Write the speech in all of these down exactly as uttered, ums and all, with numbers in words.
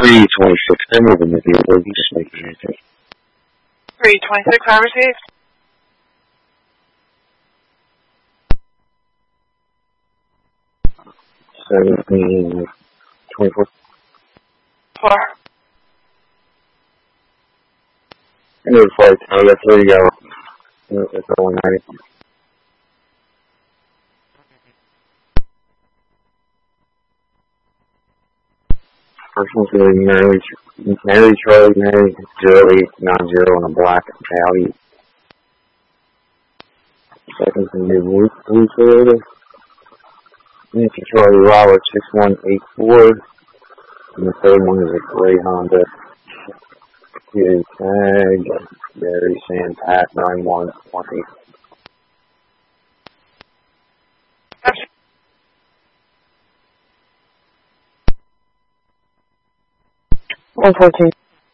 three twenty-six, they're moving the vehicle, you just make it easy. three twenty-six, I received. seventeen twenty-four. Four. I need a flight, oh, that's where you go. That's all ninety. First one's going to be Mary, Mary Charlie, Mary zero eight nine zero in a black Audi. Second's going to be Blue Toyota. Nancy Charlie Robert six one eight four. And the third one is a gray Honda. P A tag, Barry Sand Pat nine one one eight. one fourteen.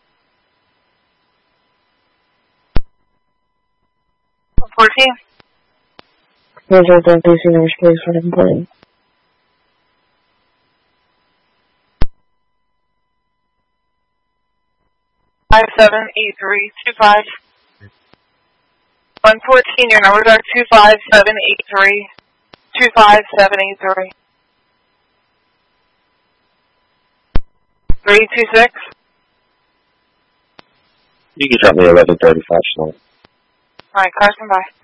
one fourteen. Here's our D C numbers, please, for the plane. Five seven eight three two five. One fourteen. Your numbers are two five seven eight three two five seven eight three. Three two six. You can drop me eleven thirty-five tonight. All right, Carson. Bye.